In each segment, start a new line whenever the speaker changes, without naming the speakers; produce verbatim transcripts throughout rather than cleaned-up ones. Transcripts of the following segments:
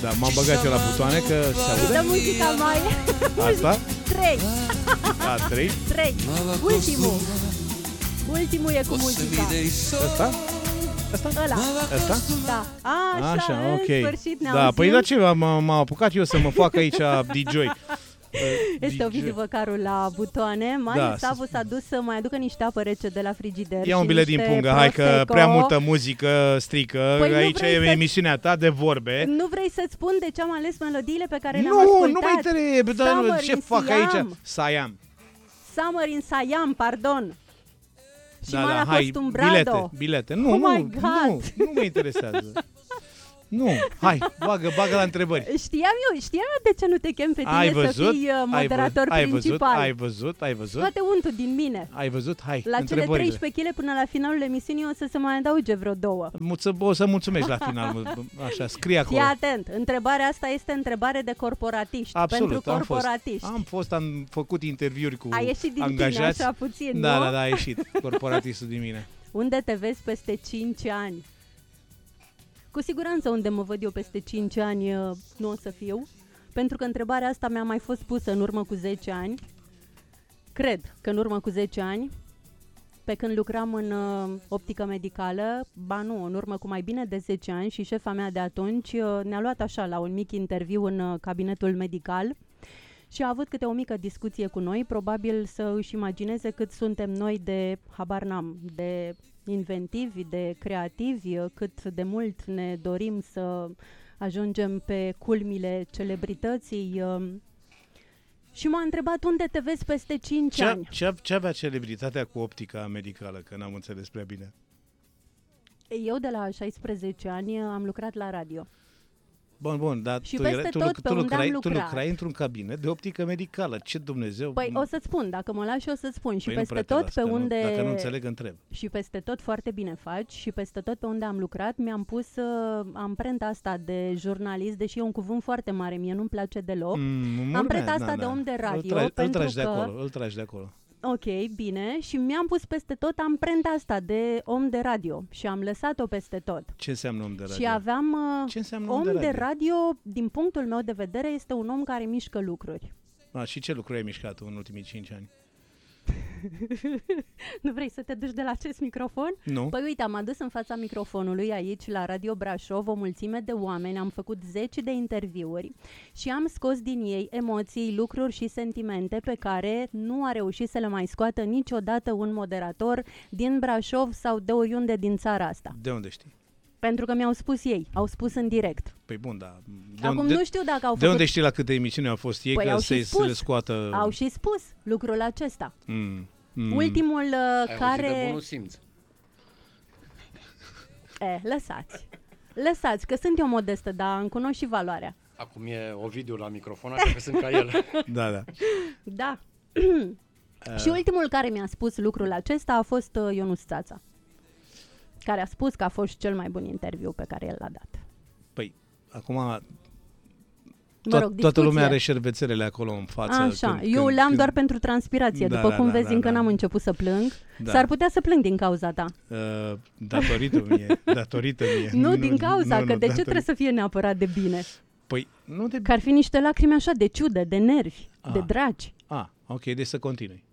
Da, m-am băgat eu la butoane că se aude.
Dă muzica mai...
Asta?
Trei.
A, trei?
Trei. Ultimul. Ultimul e cu muzica.
Asta? Asta?
Ăla.
Asta?
Da. Așa,
Așa, ok.
în sfârșit ne
Da,
auzim.
păi la ce m-am m-am apucat eu să mă fac aici D J?
Este Ovidiu Văcaru la butoane. Marius
Da,
Savu s-a dus să mai aducă niște apă rece de la frigider.
Ia un
și
bilet din
niște
pungă, hai că
Prosecco.
prea multă muzică strică.
Păi nu
Aici
vrei
e
să-
emisiunea ta de vorbe.
Nu vrei să-ți spun de ce am ales melodiile pe care le-am
Nu,
ascultat?
nu mă interesează, dar
Summer
ce
in
fac
Siam.
aici? Siam.
Summer in Siam, pardon. Și
Da,
Mara
da, hai,
Costumbrado.
bilete, bilete. Nu,
Oh
nu,
my God.
nu, nu mă interesează. Nu, hai, bagă, bagă la întrebări.
Știam eu, știam eu de ce nu te chem pe tine
Ai
să
văzut?
fii uh,
Ai vă-
moderator
ai văzut?
principal.
Ai văzut? Ai văzut?
Toate untul din mine.
Ai văzut? Hai,
La cele
întrebările.
treisprezece kg până la finalul emisiunii o să se mai adauge vreo două.
Mulță- O să mulțumești la final, așa, scrie acolo.
Fii atent, întrebarea asta este întrebare de corporatiști.
Absolut,
pentru
am fost.
corporatiști.
Am fost, am făcut interviuri cu
A ieșit din
angajați.
tine așa puțin,
Da,
nu?
da, da, a ieșit corporatistul din mine.
Unde te vezi peste cinci ani? Cu siguranță unde mă văd eu peste cinci ani uh, nu o să fiu, pentru că întrebarea asta mi-a mai fost pusă în urmă cu zece ani. Cred că în urmă cu zece ani, pe când lucram în uh, optică medicală, ba nu, în urmă cu mai bine de zece ani, și șefa mea de atunci uh, ne-a luat așa la un mic interviu în uh, cabinetul medical și a avut câte o mică discuție cu noi, probabil să își imagineze cât suntem noi de, habar n-am, de inventivi, de creativi, cât de mult ne dorim să ajungem pe culmile celebrității. um, Și m-a întrebat unde te vezi peste cinci
Ce,
ani.
ce, ce avea celebritatea cu optica medicală, că n-am înțeles prea bine?
Eu de la șaisprezece ani am lucrat la radio.
Bun, bun, dar
Și
tu,
peste
era, tu,
tot
luc-
pe
tu,
unde
lucrai,
am
tu
lucrat.
lucrai într-un cabinet de optică medicală. Ce Dumnezeu?
Păi o să-ți spun, dacă mă lași o să-ți spun. Și
Păi nu
peste
prea te
tot
las,
pe
că nu-
unde...
Dacă nu înțeleg, întreb.
Și peste tot foarte bine faci și peste tot pe unde am lucrat mi-am pus uh, amprenta asta de jurnalist, deși e un cuvânt foarte mare, mie nu-mi place deloc.
Mm,
Amprenta
urmează,
asta de om de radio,
Îl tragi, îl
pentru
tragi de
că-
acolo, îl tragi de acolo.
Ok, bine, și mi-am pus peste tot amprenta asta de om de radio și am lăsat-o peste tot.
Ce înseamnă om de radio?
Și aveam... Uh,
Ce înseamnă
om
om de radio?
de radio, din punctul meu de vedere, este un om care mișcă lucruri.
A, și ce lucruri ai mișcat tu în ultimii cinci ani?
Nu vrei să te duci de la acest microfon?
Nu?
Păi uite, am adus în fața microfonului aici, la Radio Brașov, o mulțime de oameni, am făcut zeci de interviuri și am scos din ei emoții, lucruri și sentimente pe care nu a reușit să le mai scoată niciodată un moderator din Brașov sau de oriunde din țara asta.
De unde știi?
Pentru că mi-au spus ei, au spus în direct.
Păi bun, dar... De
Acum
unde,
nu știu dacă au
de
făcut...
unde știi la câte emisiuni au fost ei,
Păi
că
au
să,
și
să le
spus.
scoată...
Au și spus lucrul acesta.
Mm, mm.
Ultimul uh,
Ai
care...
auzit de bunul simț.
Eh, lăsați. Lăsați, că sunt eu modestă, dar îmi cunosc și valoarea.
Acum e Ovidiu la microfon, așa că sunt ca el.
Da, da.
Da. Și ultimul care mi-a spus lucrul acesta a fost uh, Ionuț Țața, care a spus că a fost cel mai bun interviu pe care el l-a dat.
Păi, acum...
Mă rog,
toată lumea are
discuție.
șervețele acolo în față.
Așa,
când,
eu
când,
le-am
când,
doar pentru transpirație.
Da,
După
da,
cum
da,
vezi,
da,
încă
da.
n-am început să plâng.
Da.
S-ar putea să plâng din cauza ta.
Uh, datorită mie, datorită mie.
Nu, din cauza,
nu,
că
nu,
de ce
datorită-
trebuie să fie neapărat de bine?
Păi, nu de...
Că ar fi niște lacrimi așa de ciudă, de nervi,
Ah.
de dragi.
Ah, ok, deci să continui.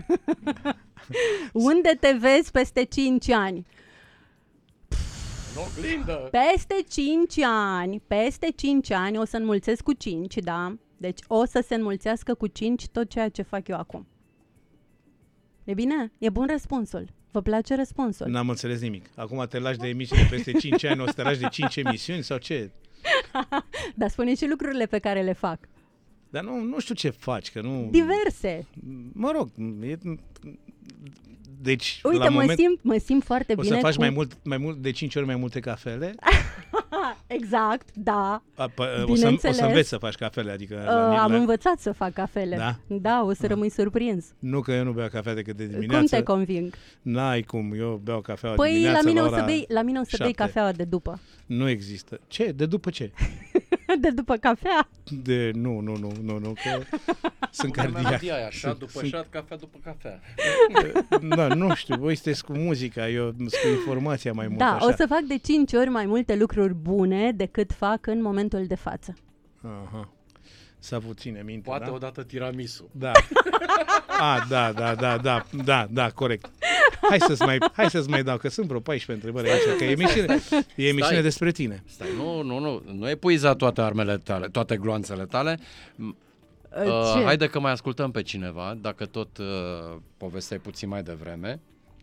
Unde te vezi peste cinci ani?
În oglindă!
Peste cinci ani, peste cinci ani, o să înmulțesc cu cinci, da? Deci o să se înmulțească cu cinci tot ceea ce fac eu acum. E bine? E bun răspunsul. Vă place răspunsul?
N-am înțeles nimic. Acum te lași de emisiune peste cinci ani, o să te lași de cinci emisiuni sau ce?
Dar spune și lucrurile pe care le fac.
Dar nu, nu știu ce faci, că nu...
Diverse.
Mă rog, e... Deci,
Uite,
la
mă,
moment,
simt, mă simt foarte
o
bine
să faci
cu...
mai mult, mai mult de cinci ori mai multe cafele.
Exact, da.
A, pă, o, să, o
Bineînțeles.
să înveți să faci cafele, adică...
Uh,
la,
am
la,
învățat să fac cafele.
Da?
Da, o să
Ah.
rămâi surprins.
Nu că eu nu beau cafea decât de
Cum
dimineață.
te conving?
N-ai cum, eu beau cafea
Păi
dimineața
la mine,
la
o să
ora
bei, la mine o să bei
șapte.
cafeaua de după.
Nu există. Ce? De după ce?
De după cafea?
De, nu, nu, nu, nu, nu, că sunt cardiac.
Melodia aia, șat după
sunt,
șat, cafea după cafea.
Da, nu știu, voi sunteți cu muzica, eu sunt cu informația mai mult
Da,
așa.
o să fac de cinci ori mai multe lucruri bune decât fac în momentul de față.
Aha. Să vă ține minte,
Poate
da?
odată tiramisu.
Da. A, da, da, da, da, da, da, corect. Hai să-ți mai, hai să-ți mai dau, că sunt vreo paisprezece întrebări aici, că e emisiune, e emisiune
Stai.
despre tine.
Stai, nu, nu, nu, nu epuiza toate armele tale, toate gloanțele tale.
Ce?
Uh, haide că mai ascultăm pe cineva, dacă tot uh, povesteai puțin mai devreme.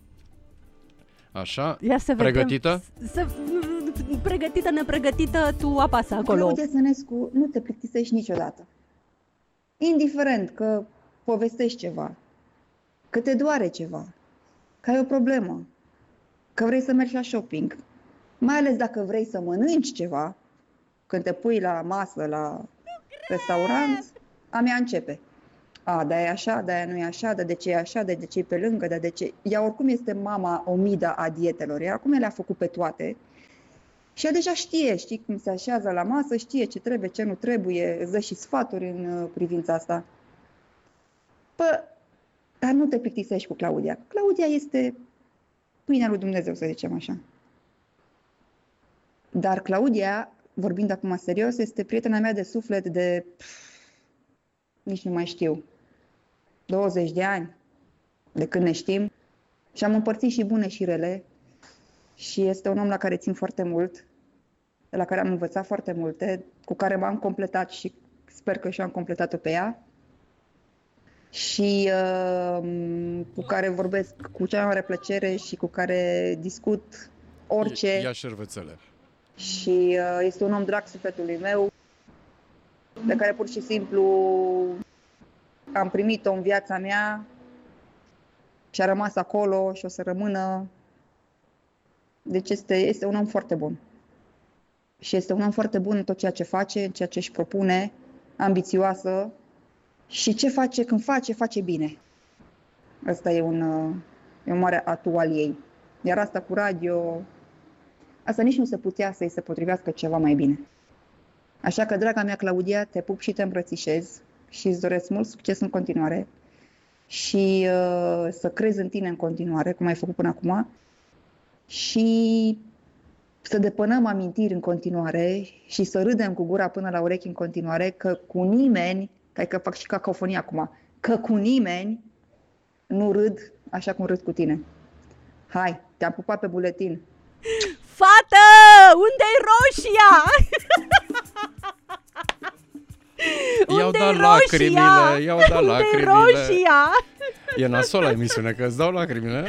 Așa,
Ia să vedem.
pregătită?
Să, pregătită, nepregătită, tu apasă acolo.
Claudia Sănescu, nu te plictisești niciodată. Indiferent că povestești ceva, că te doare ceva, că ai o problemă, că vrei să mergi la shopping, mai ales dacă vrei să mănânci ceva, când te pui la masă, la restaurant, a mea începe. A, dar e așa, dar nu e așa, dar de ce e așa, dar de ce e pe lângă, dar de ce... Ea oricum este mama omida a dietelor, ea acum le-a făcut pe toate. Și ea deja știe, știi cum se așează la masă, știe ce trebuie, ce nu trebuie, îți dă și sfaturi în uh, privința asta. Pă, dar nu te plictisești cu Claudia. Claudia este pâinea lui Dumnezeu, să zicem așa. Dar Claudia, vorbind acum serios, este prietena mea de suflet de... Pf, nici nu mai știu. douăzeci de ani de când ne știm. Și am împărțit și bune și rele. Și este un om la care țin foarte mult, de la care am învățat foarte multe, cu care m-am completat și sper că și-am completat-o pe ea. Și uh, cu care vorbesc cu cea mai mare plăcere și cu care discut orice.
Ia șervețele.
Și uh, este un om drag sufletului meu, pe care pur și simplu am primit-o în viața mea și a rămas acolo și o să rămână. Deci este, este un om foarte bun. Și este un om foarte bun în tot ceea ce face, în ceea ce își propune, ambițioasă. Și ce face, când face, face bine. Asta e un, e un mare atu al ei. Iar asta cu radio, asta nici nu se putea să-i se potrivească ceva mai bine. Așa că, draga mea Claudia, te pup și te îmbrățișez și îți doresc mult succes în continuare și uh, să crezi în tine în continuare, cum ai făcut până acum, și să depănăm amintiri în continuare și să râdem cu gura până la urechi în continuare, că cu nimeni, hai că fac și cacofonie acum, că cu nimeni nu râd așa cum râd cu tine. Hai, te-am pupat pe buletin.
Fată! Unde-i roșia?
I-au
Unde-i
dat
roșia?
lacrimile, i-au dat
Unde-i
lacrimile.
roșia?
E nasol la emisiune, că îți dau lacrimile.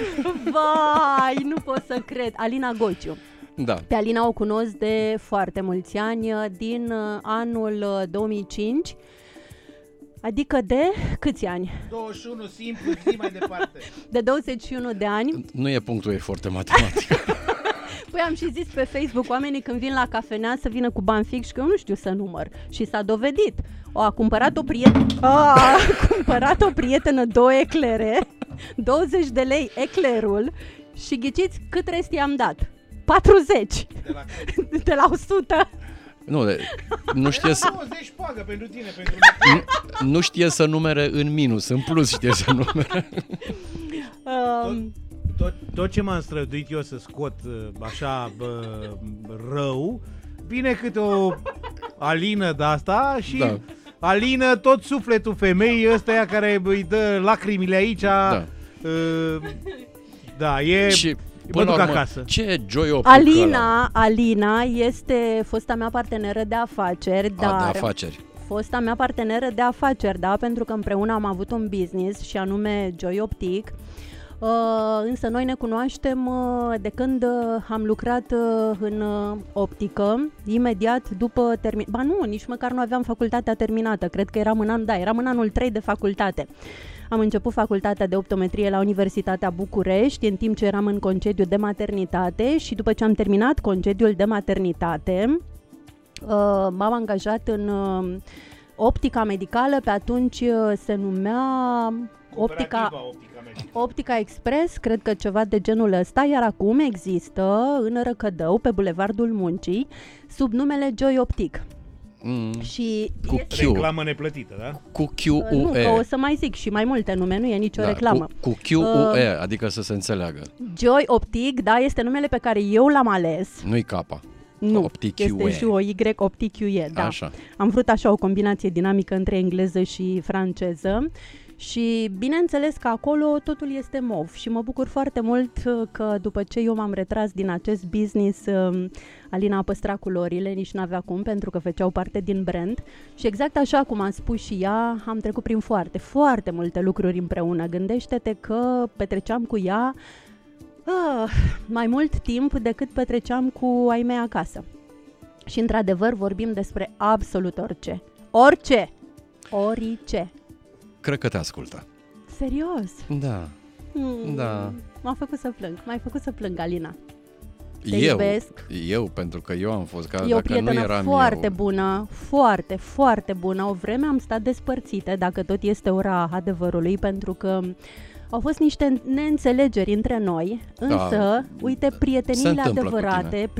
Vai, nu pot să cred. Alina Gociu.
Da.
Pe Alina o cunosc de foarte mulți ani, din uh, anul uh, două mii cinci. Adică de câți ani?
douăzeci și unu, simplu, zi mai departe.
De douăzeci și unu de ani.
Nu e punctul ei foarte matematică.
Păi am și zis pe Facebook, oamenii când vin la cafenea să vină cu bani fix și că eu nu știu să număr. Și s-a dovedit. O, a cumpărat o prietenă, a cumpărat o prietenă două eclere, douăzeci de lei eclerul și ghiciți cât rest i-am dat? patruzeci.
De la,
De la o sută.
Nu, de, nu știe să...
douăzeci pagă pentru tine, pentru
Nu, nu știe să numere în minus, în plus știe să numere.
Um,
tot, tot ce m-am străduit eu să scot așa bă, rău, vine câte o Alină de asta și
Da.
Alină tot sufletul femeii ăsta care îi dă lacrimile aici.
Da.
Uh, da, e...
Și
mă
până
duc
la urmă,
acasă.
ce e Joy Optic ăla?
Alina, Alina este fosta mea parteneră de afaceri,
A, de
dar
afaceri.
fosta mea parteneră de afaceri, da, pentru că împreună am avut un business și anume Joy Optic. Uh, însă noi ne cunoaștem uh, de când uh, am lucrat uh, în uh, optică, imediat după termin... Ba nu, nici măcar nu aveam facultatea terminată, cred că eram în an, da, eram în anul trei de facultate. Am început facultatea de optometrie la Universitatea București, în timp ce eram în concediu de maternitate și după ce am terminat concediul de maternitate, uh, m-am angajat în uh, optica medicală, pe atunci uh, se numea optica... Optica Express, cred că ceva de genul ăsta, iar acum există în Răcădău, pe Bulevardul Muncii, sub numele Joy Optic.
Mm.
Și
Cu
este,
Q.
Reclamă neplătită, da?
Cu Q
uh, nu,
U
că
E.
o să mai zic și mai multe nume, nu e nicio
Da,
reclamă.
Cu, cu Q U E, adică să se înțeleagă.
Joy Optic, da, este numele pe care eu l-am ales.
Nu-i K.
Nu,
Optic
este
Q E.
și o Y Optic Q E, da.
Așa.
Am vrut așa o combinație dinamică între engleză și franceză și bineînțeles că acolo totul este mov și mă bucur foarte mult că după ce eu m-am retras din acest business, Alina a păstrat culorile, nici n-avea cum pentru că făceau parte din brand și exact așa cum a spus și ea, am trecut prin foarte, foarte multe lucruri împreună. Gândește-te că petreceam cu ea ah, mai mult timp decât petreceam cu ai mei acasă. Și într-adevăr vorbim despre absolut orice. Orice! Orice!
Cred că te ascultă.
Serios?
Da.
Hmm,
Da.
M-a făcut să plâng. M-ai făcut să plâng, Alina. Te
Eu,
iubesc.
eu, pentru că eu am fost, că
E o
dacă nu
prietenă
eram
foarte
eu,
bună, foarte, foarte bună. O vreme am stat despărțite, dacă tot este ora adevărului, pentru că au fost niște neînțelegeri între noi, însă,
Da,
uite,
se
prieteniile
întâmplă cu
adevărate,